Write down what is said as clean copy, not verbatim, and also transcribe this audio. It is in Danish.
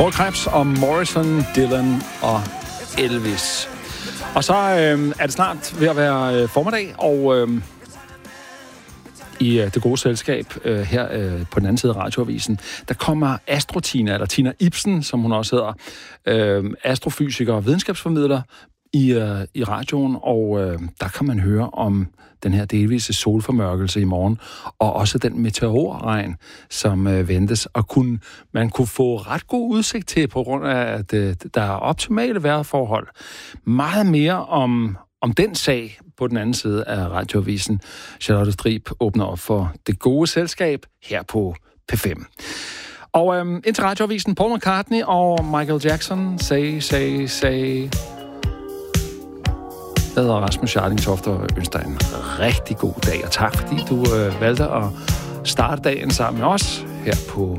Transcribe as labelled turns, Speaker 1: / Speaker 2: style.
Speaker 1: Paul Krebs og Morrison, Dylan og Elvis. Og så er det snart ved at være formiddag, og i det gode selskab her på den anden side af Radioavisen, der kommer Astro-Tina, eller Tina Ibsen, som hun også hedder, astrofysiker og videnskabsformidler i radioen, og der kan man høre om den her delvise solformørkelse i morgen, og også den meteorregn, som ventes, og man kunne få ret god udsigt til, på grund af, at der er optimale vejrforhold. Meget mere om den sag på den anden side af Radioavisen. Charlotte Strib åbner op for det gode selskab her på P5. Og indtil Radioavisen, Paul McCartney og Michael Jackson, say. Jeg hedder Rasmus Scharling-Toft og ønsker dig en rigtig god dag, og tak fordi du valgte at starte dagen sammen med os her på